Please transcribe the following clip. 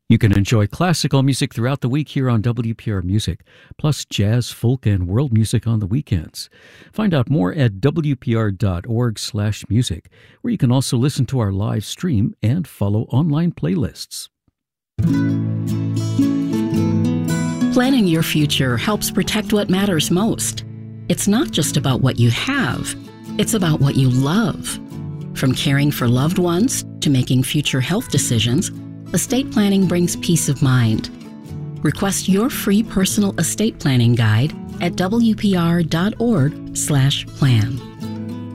You can enjoy classical music throughout the week here on WPR Music, plus jazz, folk, and world music on the weekends. Find out more at wpr.org/music, where you can also listen to our live stream and follow online playlists. Planning your future helps protect what matters most. It's not just about what you have, it's about what you love. From caring for loved ones to making future health decisions, estate planning brings peace of mind. Request your free personal estate planning guide at wpr.org/plan.